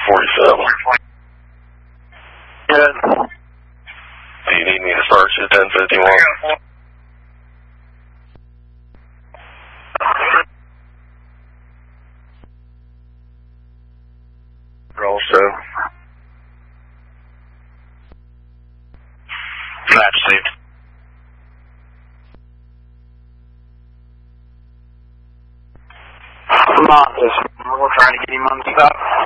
47. Good. Do you need me to start you at 1051? Roll show. Match saved. Montes, we're trying to get him on the top.